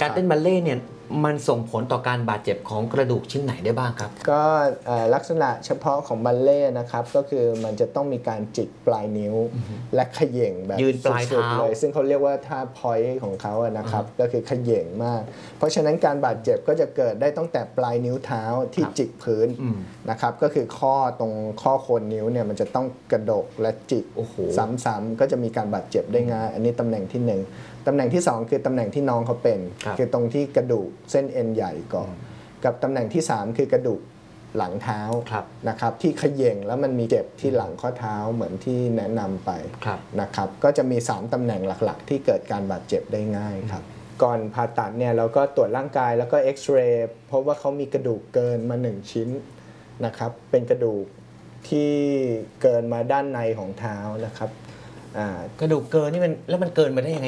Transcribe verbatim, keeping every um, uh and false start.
การเต้นบัลเล่ต์เนี่ยมันส่งผลต่อการบาดเจ็บของกระดูกชิ้นไหนได้บ้างครับก็ลักษณะเฉพาะของบัลเล่ต์นะครับก็คือมันจะต้องมีการจิกปลายนิ้วและเขย่งแบบยืนปลายเท้าเลยซึ่งเขาเรียกว่าท่าพอยต์ของเขาอะนะครับก็คือเขย่งมากเพราะฉะนั้นการบาดเจ็บก็จะเกิดได้ตั้งแต่ปลายนิ้วเท้าที่จิกพื้นนะครับก็คือข้อตรงข้อโคนนิ้วเนี่ยมันจะต้องกระดกและจิกซ้ำๆก็จะมีการบาดเจ็บได้ง่ายอันนี้ตำแหน่งที่หนึ่งตำแหน่งที่สองคือตำแหน่งที่น้องเขาเป็นคือตรงที่กระดูกเส้นเอ็นใหญ่ก่อนกับตำแหน่งที่สามคือกระดูกหลังเท้านะครับที่เขย่งแล้วมันมีเจ็บที่หลังข้อเท้าเหมือนที่แนะนำไปนะครับก็จะมีสามตำแหน่งหลักๆที่เกิดการบาดเจ็บได้ง่ายครับก่อนผ่าตัดเนี่ยเราก็ตรวจร่างกายแล้วก็เอ็กซเรย์พบว่าเขามีกระดูกเกินมาหนึ่งชิ้นนะครับเป็นกระดูกที่เกินมาด้านในของเท้านะครับกระดูกเกินนี่มันแล้วมันเกินไปได้ยังไง